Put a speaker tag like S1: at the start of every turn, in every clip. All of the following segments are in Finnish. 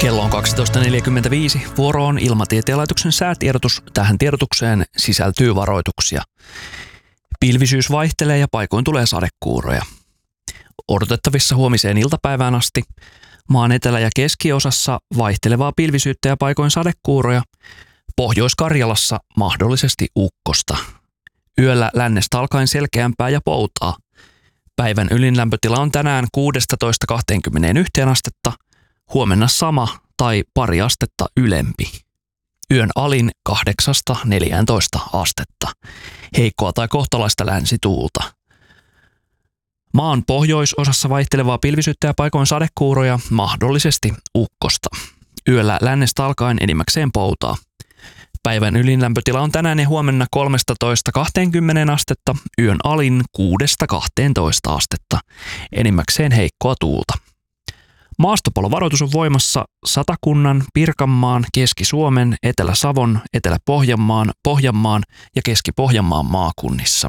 S1: Kello on 12.45. Vuoro on Ilmatieteen laitoksen säätiedotus. Tähän tiedotukseen sisältyy varoituksia. Pilvisyys vaihtelee ja paikoin tulee sadekuuroja. Odotettavissa huomiseen iltapäivään asti maan etelä- ja keskiosassa vaihtelevaa pilvisyyttä ja paikoin sadekuuroja. Pohjois-Karjalassa mahdollisesti ukkosta. Yöllä lännestä alkaen selkeämpää ja poutaa. Päivän ylinlämpötila on tänään 16-21 astetta, huomenna sama tai pari astetta ylempi. Yön alin 8-14 astetta. Heikkoa tai kohtalaista länsituulta. Maan pohjoisosassa vaihtelevaa pilvisyyttä ja paikoin sadekuuroja, mahdollisesti ukkosta. Yöllä lännestä alkaen enimmäkseen poutaa. Päivän ylinlämpötila on tänään ja huomenna 13-20 astetta, yön alin 6-12 astetta, enimmäkseen heikkoa tuulta. Maastopalovaroitus on voimassa Satakunnan, Pirkanmaan, Keski-Suomen, Etelä-Savon, Etelä-Pohjanmaan, Pohjanmaan ja Keski-Pohjanmaan maakunnissa.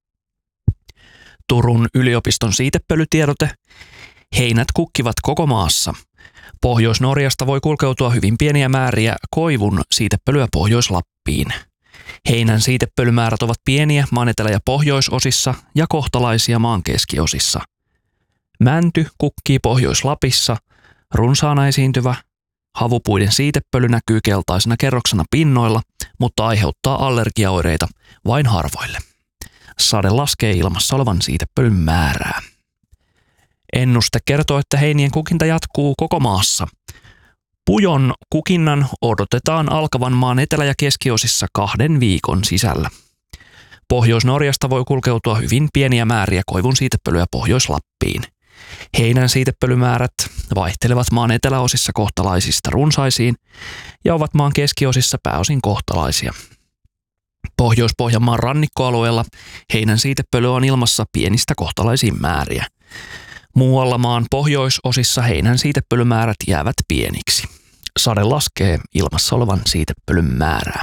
S1: Turun yliopiston siitepölytiedote. Heinät kukkivat koko maassa. Pohjois-Norjasta voi kulkeutua hyvin pieniä määriä koivun siitepölyä Pohjois-Lappiin. Heinän siitepölymäärät ovat pieniä maan etelä- ja pohjoisosissa ja kohtalaisia maan keskiosissa. Mänty kukkii Pohjois-Lapissa, runsaana esiintyvä havupuiden siitepöly näkyy keltaisena kerroksena pinnoilla, mutta aiheuttaa allergiaoireita vain harvoille. Sade laskee ilmassa olevan siitepölyn määrää. Ennuste kertoo, että heinien kukinta jatkuu koko maassa. Pujon kukinnan odotetaan alkavan maan etelä- ja keskiosissa 2 viikon sisällä. Pohjois-Norjasta voi kulkeutua hyvin pieniä määriä koivun siitepölyä Pohjois-Lappiin. Heinän siitepölymäärät vaihtelevat maan eteläosissa kohtalaisista runsaisiin ja ovat maan keskiosissa pääosin kohtalaisia. Pohjois-Pohjanmaan rannikkoalueella heinän siitepöly on ilmassa pienistä kohtalaisiin määriä. Muualla maan pohjoisosissa heinän siitepölymäärät jäävät pieniksi. Sade laskee ilmassa olevan siitepölyn määrää.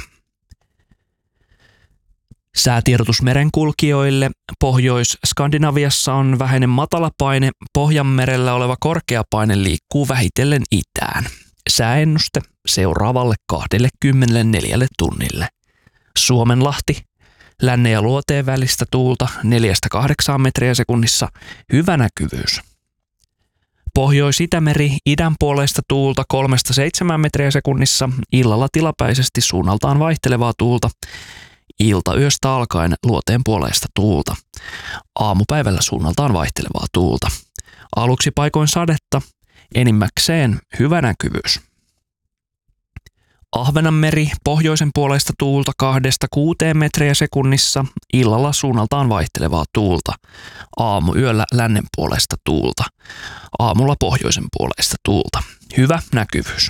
S1: Säätiedotus merenkulkijoille. Pohjois-Skandinaviassa on vähäinen matalapaine. Pohjanmerellä oleva korkeapaine liikkuu vähitellen itään. Sääennuste seuraavalle 24 tunnille. Suomenlahti. Lännen ja luoteen välistä tuulta 4-8 metriä sekunnissa. Hyvä näkyvyys. Pohjois-Itämeri idän puoleista tuulta 3-7 metriä sekunnissa. Illalla tilapäisesti suunnaltaan vaihtelevaa tuulta. Iltayöstä alkaen luoteen puoleista tuulta. Aamupäivällä suunnaltaan vaihtelevaa tuulta. Aluksi paikoin sadetta. Enimmäkseen hyvä näkyvyys. Ahvenanmeri pohjoisen puoleista tuulta 2-6 metriä sekunnissa, illalla suunnaltaan vaihtelevaa tuulta. Aamuyöllä lännen puolesta tuulta. Aamulla pohjoisen puolesta tuulta. Hyvä näkyvyys.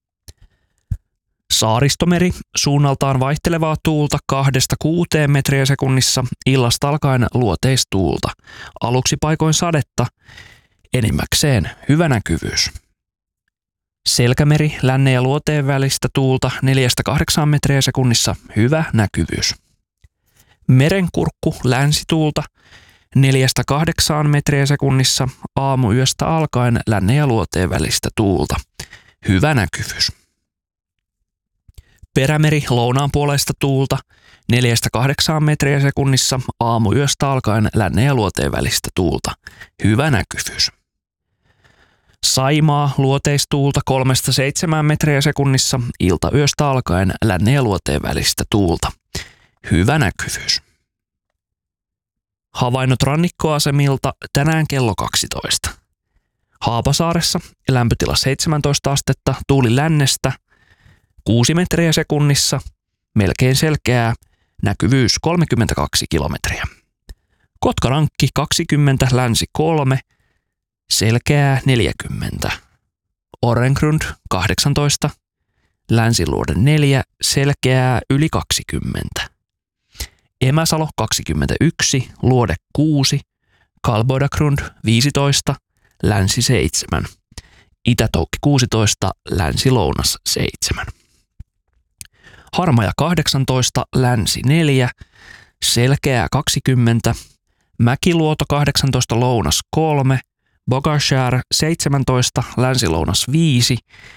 S1: Saaristomeri suunnaltaan vaihtelevaa tuulta 2-6 metriä sekunnissa, illasta alkaen luoteistuulta. Aluksi paikoin sadetta, enimmäkseen hyvä näkyvyys. Selkämeri lännen ja luoteen välistä tuulta 4-8 metriä sekunnissa, hyvä näkyvyys. Merenkurkku länsituulta 4-8 metriä sekunnissa, aamuyöstä alkaen lännen ja luoteen välistä tuulta, hyvä näkyvyys. Perämeri lounaan puolesta tuulta 4-8 metriä sekunnissa, aamuyöstä alkaen lännen ja luoteen välistä tuulta, hyvä näkyvyys. Saimaa luoteistuulta 3-7 metriä sekunnissa, iltayöstä alkaen lännen ja luoteen välistä tuulta. Hyvä näkyvyys. Havainnot rannikkoasemilta tänään kello 12. Haapasaaressa lämpötila 17 astetta, tuuli lännestä 6 metriä sekunnissa, melkein selkeää, näkyvyys 32 kilometriä. Kotkarankki 20, länsi 3, selkeää 40. Orrengrund 18, Länsiluode 4, selkeää yli 20. Emäsalo 21, Luode 6, Kalboidagrund 15, Länsi 7. Itä-Toukki 16, Länsi-Lounas 7. Harmaja 18, Länsi 4, selkeää 20, Mäkiluoto 18, Lounas 3, Bogashär 17, Länsi-Lounas 5,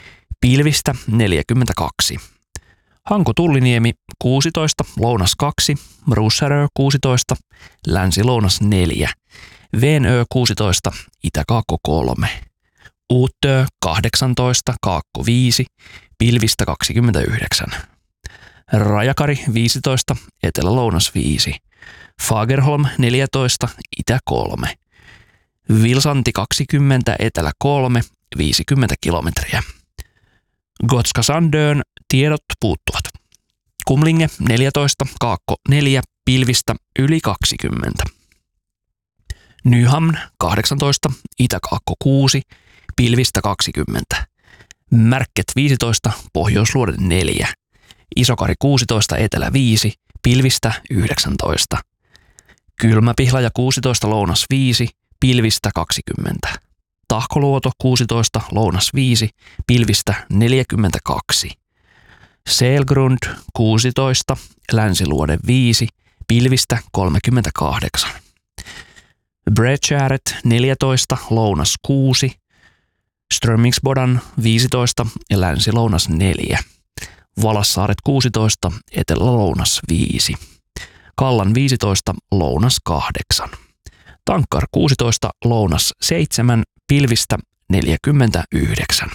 S1: pilvistä 42. Hanko Tulliniemi 16, lounas 2, Russarö 16, länsi-lounas 4, Venö 16, itä-kaakko 3, Uutö 18, kaakko 5, pilvistä 29, Rajakari 15, etelä-lounas 5, Fagerholm 14, itä 3, Vilsanti 20, etelä 3, 50 kilometriä. Gotska Sandön tiedot puuttuvat. Kumlinge 14, kaakko 4, pilvistä yli 20. Nyhamn 18, itä-kaakko 6, pilvistä 20. Märket 15, pohjoisluode 4. Isokari 16, etelä 5, pilvistä 19. Kylmäpihlaja 16, lounas 5, pilvistä 20. Tahkoluoto 16, lounas 5, pilvistä 42. Selgrund 16, länsiluode 5, pilvistä 38. Bredskäret 14, lounas 6, Strömingsbodan 15 ja länsi-lounas 4. Valassaaret 16, etelä-lounas 5. Kallan 15, lounas 8. Tankkar 16, lounas 7, pilvistä 49.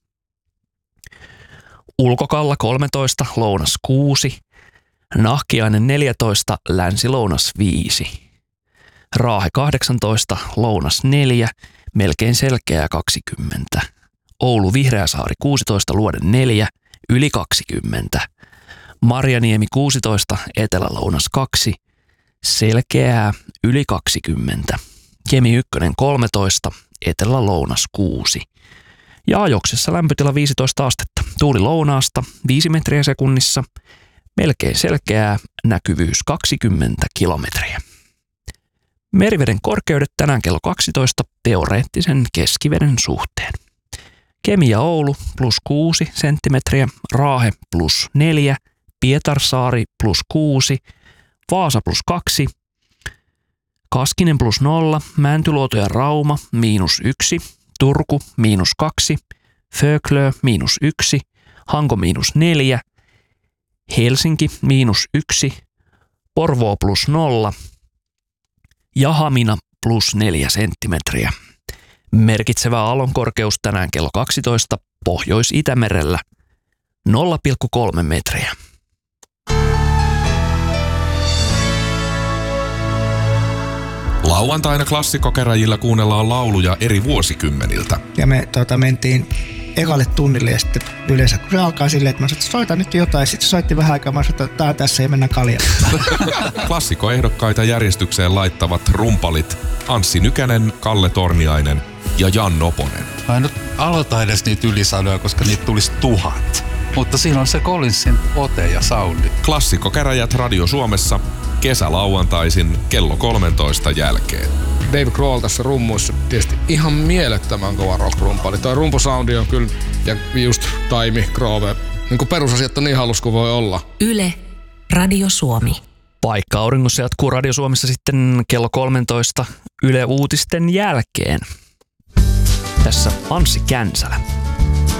S1: Ulkokalla 13, lounas 6. Nahkiainen 14, länsi-lounas 5. Raahe 18, lounas 4, melkein selkeää 20. Oulu Vihreäsaari 16, luode 4, yli 20. Marjaniemi 16, etelä-lounas 2, selkeää yli 20. Kemi 1 13, etelä-lounas 6. Ja ajoksessa lämpötila 15 astetta. Tuuli lounaasta 5 metriä sekunnissa, melkein selkeää, näkyvyys 20 kilometriä. Meriveden korkeudet tänään kello 12 teoreettisen keskiveden suhteen. Kemi ja Oulu plus 6 senttimetriä, Raahe plus 4, Pietarsaari plus 6, Vaasa plus 2, Kaskinen plus 0, Mäntyluoto ja Rauma miinus 1, Turku miinus 2, Föglö miinus 1, Hanko miinus 4, Helsinki miinus 1, Porvoo plus 0 ja Hamina plus 4 senttimetriä. Merkitsevä aallonkorkeus tänään kello 12 Pohjois-Itämerellä 0,3 metriä.
S2: Lauantaina klassikkokäräjillä kuunnellaan lauluja eri vuosikymmeniltä.
S3: Ja me mentiin ekalle tunnille ja sitten yleensä kun se alkaa silleen, että mä sanoin, että soita nyt jotain. Sitten soitti vähän aikaa, mä sanoin, että tää tässä ei mennä kaljaan.
S2: Klassikkoehdokkaita järjestykseen laittavat rumpalit Anssi Nykänen, Kalle Torniainen ja Jan Noponen.
S4: Mä en nyt aloita edes niitä ylisanoja, koska niitä tulisi 1000. Mutta siinä on se Collinsin ote ja soundi.
S2: Klassikkokäräjät Radio Suomessa kesälauantaisin kello 13 jälkeen.
S5: Dave Grohl tässä rummuissa, tietysti ihan mielettömän kova rock-rumpali. Toi rumpusoundi on kyllä, ja just Taimi, Grove, niin kuin perusasiat on niin hallus kuin voi olla.
S6: Yle, Radio Suomi.
S1: Paikka auringossa jatkuu Radio Suomessa sitten kello 13 Yle Uutisten jälkeen. Tässä Anssi Känsälä.